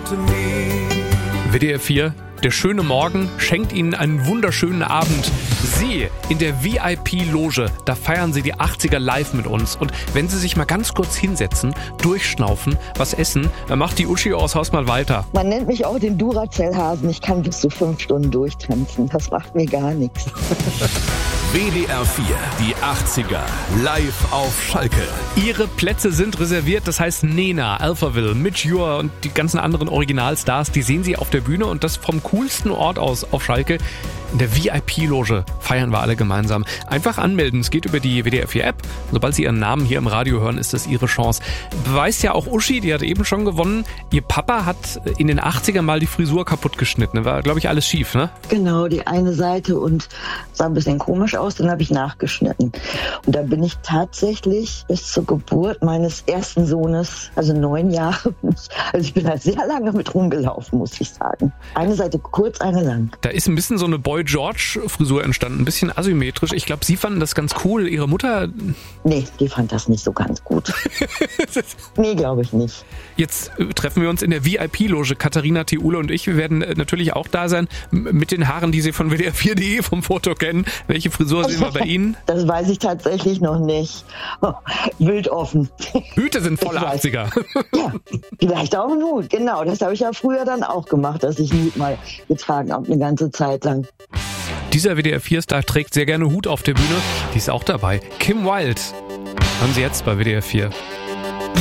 WDR 4, der schöne Morgen schenkt Ihnen einen wunderschönen Abend. Sie in der VIP-Loge, da feiern Sie die 80er live mit uns. Und wenn Sie sich mal ganz kurz hinsetzen, durchschnaufen, was essen, dann macht die Uschi aus Haus mal weiter. Man nennt mich auch den Duracell-Hasen. Ich kann bis zu 5 Stunden durchtanzen. Das macht mir gar nichts. WDR 4, die 80er, live auf Schalke. Ihre Plätze sind reserviert, das heißt Nena, Alphaville, Midge Ure und die ganzen anderen Originalstars, die sehen Sie auf der Bühne und das vom coolsten Ort aus auf Schalke. In der VIP-Loge feiern wir alle gemeinsam. Einfach anmelden, es geht über die WDR 4-App. Sobald Sie Ihren Namen hier im Radio hören, ist das Ihre Chance. Beweist ja auch Uschi, die hat eben schon gewonnen. Ihr Papa hat in den 80ern mal die Frisur kaputt geschnitten. War, glaube ich, alles schief, ne? Genau, die eine Seite und sah ein bisschen komisch aus, dann habe ich nachgeschnitten. Und da bin ich tatsächlich bis zur Geburt meines ersten Sohnes, also 9 Jahre, also ich bin halt sehr lange mit rumgelaufen, muss ich sagen. Eine Seite kurz, eine lang. Da ist ein bisschen so eine Boy George-Frisur entstanden, ein bisschen asymmetrisch. Ich glaube, Sie fanden das ganz cool. Ihre Mutter? Nee, die fand das nicht so ganz gut. Nee, glaube ich nicht. Jetzt treffen wir uns in der VIP-Loge, Katharina, Thiule und ich. Wir werden natürlich auch da sein mit den Haaren, die Sie von WDR4.de vom Foto kennen. Welche Frisur sehen wir bei Ihnen? Das weiß ich tatsächlich noch nicht. Oh, wild offen. Hüte sind voll 80er. Ja, vielleicht auch ein Hut. Genau, das habe ich ja früher dann auch gemacht, dass ich einen Hut mal getragen habe, eine ganze Zeit lang. Dieser WDR4-Star trägt sehr gerne Hut auf der Bühne. Die ist auch dabei. Kim Wilde. Hören Sie jetzt bei WDR 4.